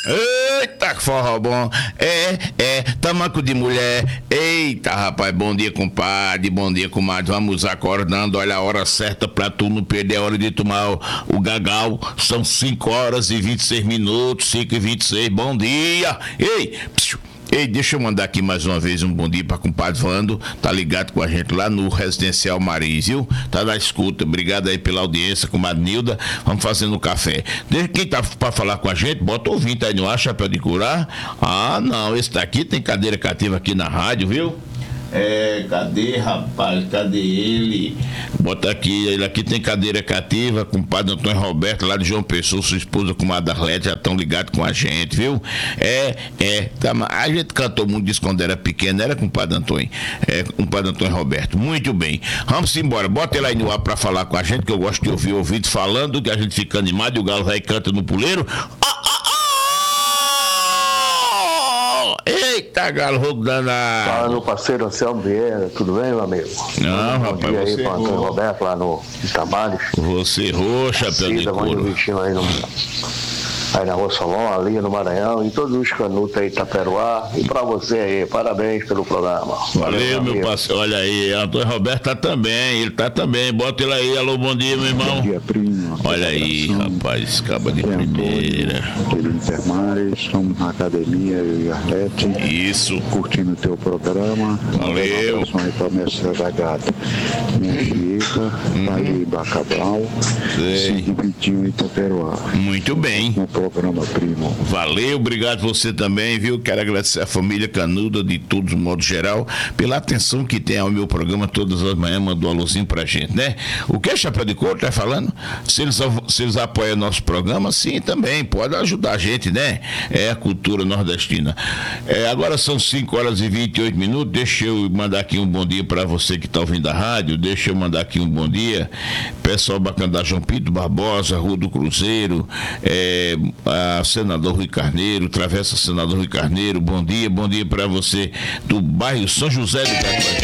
Eita, que forró bom. Tamanco de mulher. Eita, rapaz, bom dia, compadre, bom dia, comadre. Vamos acordando, olha a hora certa pra tu não perder a hora de tomar o gagal. São 5h26, 5h26, bom dia. Ei, deixa eu mandar aqui mais uma vez um bom dia para compadre Vando, tá ligado com a gente lá no Residencial Maris, viu? Tá na escuta, obrigado aí pela audiência, comadre Nilda, vamos fazendo café. Quem tá para falar com a gente, bota o ouvinte aí no ar, chapéu de curar. Ah, não, esse daqui tem cadeira cativa aqui na rádio, viu? Cadê, rapaz? Cadê ele? Bota aqui, ele aqui tem cadeira cativa, compadre Antônio Roberto, lá de João Pessoa, sua esposa, comadre Arlete, já estão ligados com a gente, viu? A gente cantou muito disso quando era pequeno, era compadre Antônio? Compadre Antônio Roberto, muito bem. Vamos embora, bota ele aí no ar pra falar com a gente, que eu gosto de ouvir o ouvido falando, que a gente fica animado e o galo vai e canta no puleiro. Eita, galo, roubo danado. Fala, meu parceiro Anselmo Vieira, tudo bem, meu amigo? Não, bom rapaz, dia você aí pro Antônio Roberto, lá no Tamares. Você errou, chapéu de couro. Aí na Rua Solon, ali no Maranhão, e todos os canutos aí, Itaperuá. E pra você aí, parabéns pelo programa. Valeu, meu parceiro. Olha aí, Antônio Roberto tá também, ele tá também. Bota ele aí, alô, bom dia, meu irmão. Bom dia, primo. Olha aí, rapaz, acaba de primeira. Antônio, Intermares, estamos na academia, eu e a Arlete. Isso. Curtindo o teu programa. Valeu. Aí pra Mestre da Gata. Minha filha, aí Bacabal, 5h21 em Itaperuá. Muito bem. No programa, primo. Valeu, obrigado você também, viu? Quero agradecer a família Canuda, de todos, de modo geral, pela atenção que tem ao meu programa todas as manhãs, mandou um alôzinho pra gente, né? O que, chapéu de couro, tá falando? Se eles apoiam nosso programa, sim, também, pode ajudar a gente, né? É a cultura nordestina. Agora são 5h28, deixa eu mandar aqui um bom dia pra você que tá ouvindo a rádio, deixa eu mandar aqui um bom dia, pessoal bacana da João Pinto Barbosa, Rua do Cruzeiro, a Senador Rui Carneiro, Travessa Senador Rui Carneiro, bom dia para você do bairro São José do Catuaí.